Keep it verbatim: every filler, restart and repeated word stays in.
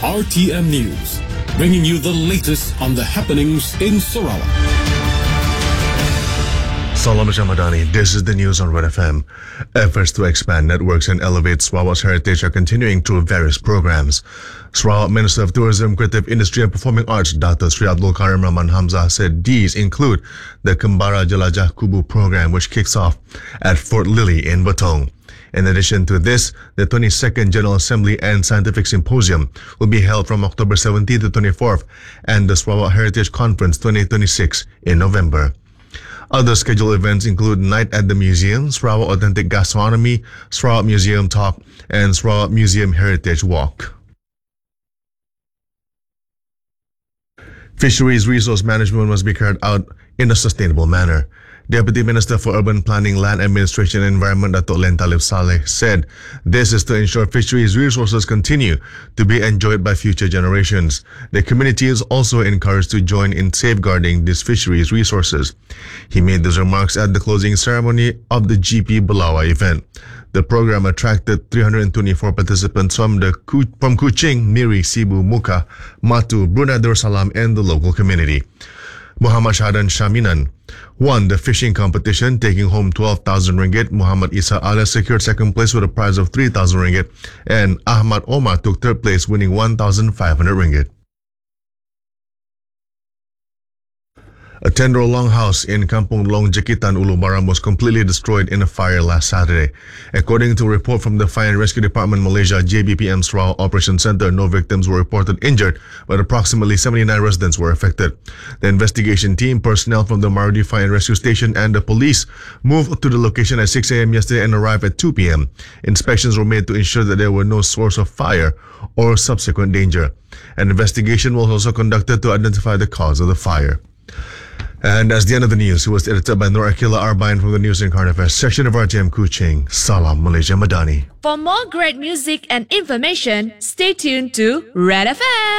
R T M News, bringing you the latest on the happenings in Sarawak. Salam Jamadani, this is the news on Red F M. Efforts to expand networks and elevate Sarawak's heritage are continuing through various programs. Sarawak Minister of Tourism, Creative Industry and Performing Arts, Doctor Sri Abdul Karim Rahman Hamzah, said these include the Kembara Jelajah Kubu program, which kicks off at Fort Lily in Batong. In addition to this, the twenty-second General Assembly and Scientific Symposium will be held from October seventeenth to twenty-fourth, and the Sarawak Heritage Conference twenty twenty-six in November. Other scheduled events include Night at the Museum, Sarawak Authentic Gastronomy, Sarawak Museum Talk, and Sarawak Museum Heritage Walk. Fisheries resource management must be carried out in a sustainable manner. Deputy Minister for Urban Planning, Land Administration and Environment, Dato' Len Talib Saleh, said this is to ensure fisheries resources continue to be enjoyed by future generations. The community is also encouraged to join in safeguarding these fisheries resources. He made these remarks at the closing ceremony of the G P Bulawa event. The program attracted three hundred twenty-four participants from the from Kuching, Miri, Cebu, Muka, Matu, Brunei Darussalam, and the local community. Muhammad Shahadan Shaminan won the fishing competition, taking home twelve thousand ringgit. Muhammad Isa Ala secured second place with a prize of three thousand ringgit. And Ahmad Omar took third place, winning one thousand five hundred ringgit. A ten-row longhouse in Kampung Long Jekitan, Ulu Baram was completely destroyed in a fire last Saturday. According to a report from the Fire and Rescue Department Malaysia J B P M Sarawak Operation Center, no victims were reported injured, but approximately seventy-nine residents were affected. The investigation team, personnel from the Marudi Fire and Rescue Station, and the police moved to the location at six a.m. yesterday and arrived at two p.m. Inspections were made to ensure that there were no source of fire or subsequent danger. An investigation was also conducted to identify the cause of the fire. And that's the end of the news. It was edited by Nur Akila Arbine from the News and Current Affairs section of R T M Kuching. Salam Malaysia Madani. For more great music and information, stay tuned to Red F M.